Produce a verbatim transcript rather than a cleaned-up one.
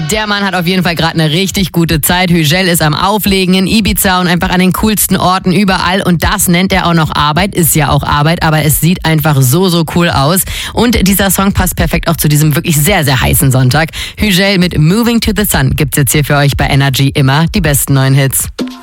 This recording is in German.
Der Mann hat auf jeden Fall gerade eine richtig gute Zeit. Hügel ist am Auflegen in Ibiza und einfach an den coolsten Orten überall. Und das nennt er auch noch Arbeit. Ist ja auch Arbeit, aber es sieht einfach so, so cool aus. Und dieser Song passt perfekt auch zu diesem wirklich sehr, sehr heißen Sonntag. Hügel mit Moving to the Sun gibt's jetzt hier für euch bei Energy immer die besten neuen Hits.